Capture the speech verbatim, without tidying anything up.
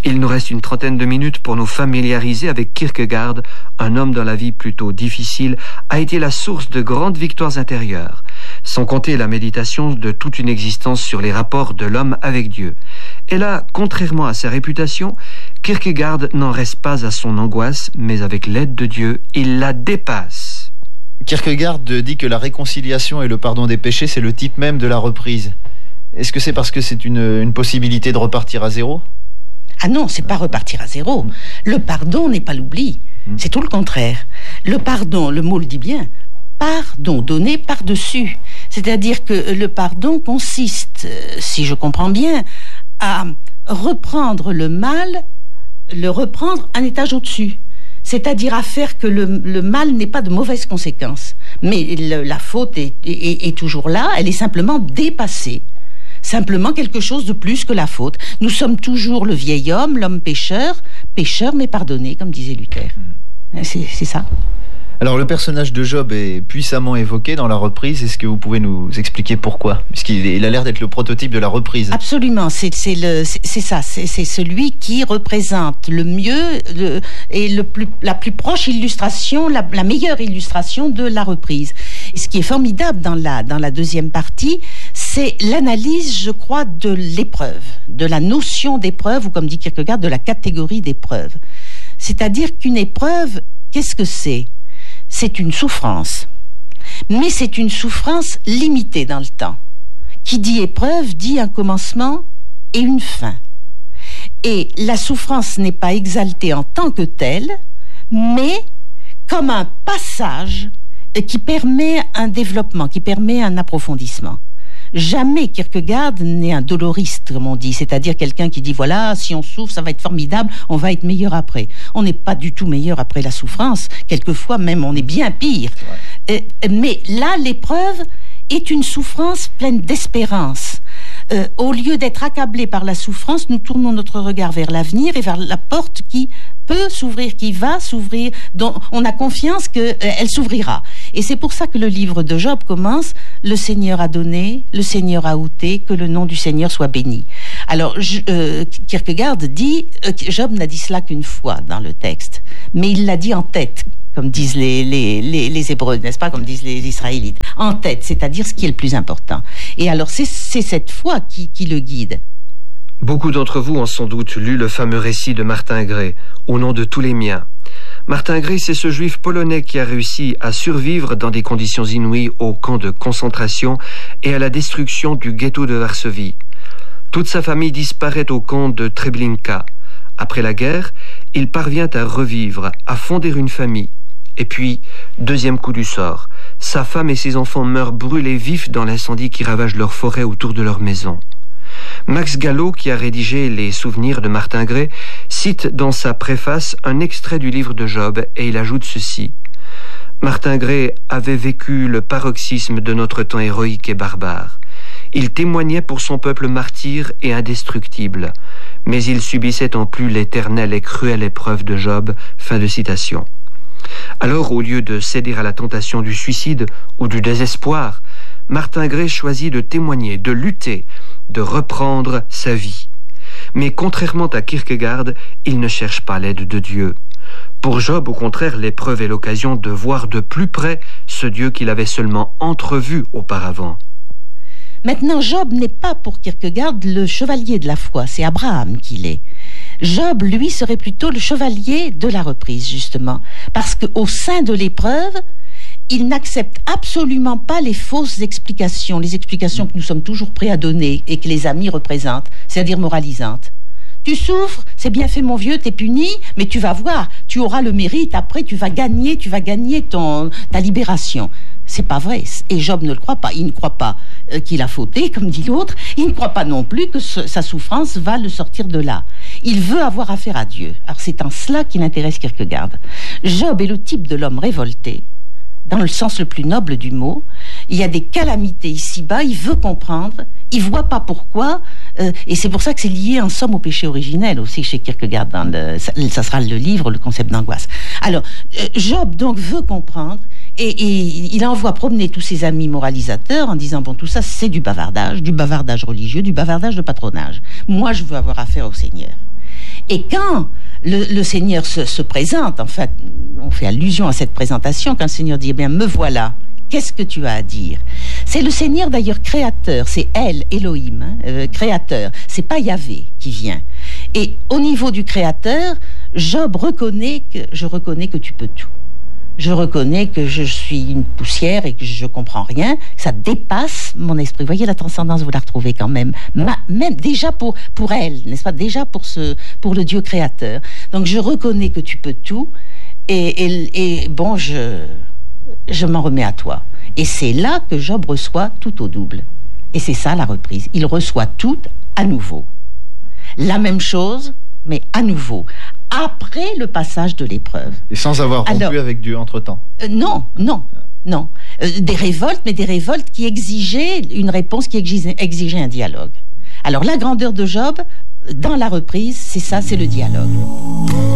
Il nous reste une trentaine de minutes pour nous familiariser avec Kierkegaard, un homme dans la vie plutôt difficile, a été la source de grandes victoires intérieures, sans compter la méditation de toute une existence sur les rapports de l'homme avec Dieu. Et là, contrairement à sa réputation, Kierkegaard n'en reste pas à son angoisse, mais avec l'aide de Dieu, il la dépasse. Kierkegaard dit que la réconciliation et le pardon des péchés, c'est le type même de la reprise. Est-ce que c'est parce que c'est une, une possibilité de repartir à zéro ? Ah non, c'est pas repartir à zéro. Le pardon n'est pas l'oubli. C'est tout le contraire. Le pardon, le mot le dit bien, pardon, donné par-dessus. C'est-à-dire que le pardon consiste, si je comprends bien, à reprendre le mal, le reprendre un étage au-dessus. C'est-à-dire à faire que le, le mal n'ait pas de mauvaises conséquences. Mais le, la faute est, est, est toujours là, elle est simplement dépassée. Simplement quelque chose de plus que la faute. Nous sommes toujours le vieil homme, l'homme pécheur, pécheur mais pardonné, comme disait Luther. C'est, c'est ça. Alors le personnage de Job est puissamment évoqué dans la reprise. Est-ce que vous pouvez nous expliquer pourquoi ? Puisqu'il il a l'air d'être le prototype de la reprise. Absolument, c'est, c'est, le, c'est, c'est ça. C'est, c'est celui qui représente le mieux le, et le plus, la plus proche illustration, la, la meilleure illustration de la reprise. Et ce qui est formidable dans la, dans la deuxième partie, c'est l'analyse, je crois, de l'épreuve, de la notion d'épreuve, ou comme dit Kierkegaard, de la catégorie d'épreuve. C'est-à-dire qu'une épreuve, qu'est-ce que c'est ? C'est une souffrance. Mais c'est une souffrance limitée dans le temps. Qui dit épreuve dit un commencement et une fin. Et la souffrance n'est pas exaltée en tant que telle, mais comme un passage qui permet un développement, qui permet un approfondissement. Jamais Kierkegaard n'est un doloriste, comme on dit, c'est-à-dire quelqu'un qui dit voilà, si on souffre, ça va être formidable, on va être meilleur après. On n'est pas du tout meilleur après la souffrance, quelquefois même on est bien pire. Euh, mais là, l'épreuve est une souffrance pleine d'espérance. Euh, au lieu d'être accablé par la souffrance, nous tournons notre regard vers l'avenir et vers la porte qui peut s'ouvrir, qui va s'ouvrir, dont on a confiance qu'elle euh, s'ouvrira. Et c'est pour ça que le livre de Job commence « Le Seigneur a donné, le Seigneur a ôté, que le nom du Seigneur soit béni ». Alors, je, euh, Kierkegaard dit, euh, Job n'a dit cela qu'une fois dans le texte, mais il l'a dit en tête, comme disent les, les, les, les Hébreux, n'est-ce pas, comme disent les Israélites, en tête, c'est-à-dire ce qui est le plus important. Et alors, c'est, c'est cette foi qui, qui le guide. Beaucoup d'entre vous ont sans doute lu le fameux récit de Martin Gray, Au nom de tous les miens. Martin Gray, c'est ce juif polonais qui a réussi à survivre dans des conditions inouïes au camp de concentration et à la destruction du ghetto de Varsovie. Toute sa famille disparaît au camp de Treblinka. Après la guerre, il parvient à revivre, à fonder une famille. Et puis, deuxième coup du sort, sa femme et ses enfants meurent brûlés vifs dans l'incendie qui ravage leur forêt autour de leur maison. Max Gallo, qui a rédigé les souvenirs de Martin Gray, cite dans sa préface un extrait du livre de Job et il ajoute ceci. Martin Gray avait vécu le paroxysme de notre temps héroïque et barbare. Il témoignait pour son peuple martyr et indestructible, mais il subissait en plus l'éternelle et cruelle épreuve de Job. Fin de citation. Alors, au lieu de céder à la tentation du suicide ou du désespoir, Martin Gray choisit de témoigner, de lutter, de reprendre sa vie. Mais contrairement à Kierkegaard, il ne cherche pas l'aide de Dieu. Pour Job, au contraire, l'épreuve est l'occasion de voir de plus près ce Dieu qu'il avait seulement entrevu auparavant. Maintenant, Job n'est pas pour Kierkegaard le chevalier de la foi, c'est Abraham qu'il est. Job, lui, serait plutôt le chevalier de la reprise, justement, parce qu'au sein de l'épreuve, il n'accepte absolument pas les fausses explications, les explications que nous sommes toujours prêts à donner et que les amis représentent, c'est-à-dire moralisantes. Tu souffres, c'est bien fait mon vieux, t'es puni, mais tu vas voir, tu auras le mérite, après tu vas gagner, tu vas gagner ton, ta libération. C'est pas vrai, et Job ne le croit pas, il ne croit pas euh, qu'il a fauté, comme dit l'autre, il ne croit pas non plus que ce, sa souffrance va le sortir de là. Il veut avoir affaire à Dieu, alors c'est en cela qu'il intéresse Kierkegaard. Job est le type de l'homme révolté, dans le sens le plus noble du mot. Il y a des calamités ici-bas, il veut comprendre, il voit pas pourquoi, euh, et c'est pour ça que c'est lié en somme au péché originel aussi chez Kierkegaard, dans le, ça, ça sera le livre, le concept d'angoisse. Alors, euh, Job donc veut comprendre, et, et il envoie promener tous ses amis moralisateurs en disant, bon, tout ça c'est du bavardage, du bavardage religieux, du bavardage de patronage. Moi je veux avoir affaire au Seigneur. Et quand le, le Seigneur se, se présente, en fait, on fait allusion à cette présentation, quand le Seigneur dit, eh bien, me voilà, qu'est-ce que tu as à dire? C'est le Seigneur d'ailleurs créateur, c'est El, Elohim, hein, euh, créateur, c'est pas Yahvé qui vient. Et au niveau du créateur, Job reconnaît que, je reconnais que tu peux tout. Je reconnais que je suis une poussière et que je ne comprends rien, que ça dépasse mon esprit. Vous voyez, la transcendance, vous la retrouvez quand même. Ma, même déjà pour, pour elle, n'est-ce pas? Déjà pour, ce, pour le Dieu créateur. Donc je reconnais que tu peux tout et, et, et bon, je, je m'en remets à toi. Et c'est là que Job reçoit tout au double. Et c'est ça la reprise. Il reçoit tout à nouveau. La même chose, mais à nouveau. Après le passage de l'épreuve. Et sans avoir rompu Alors, avec Dieu entre-temps. Euh, non, non, non. Euh, des révoltes, mais des révoltes qui exigeaient une réponse, qui exigeait, exigeait un dialogue. Alors la grandeur de Job, dans la reprise, c'est ça, c'est le dialogue.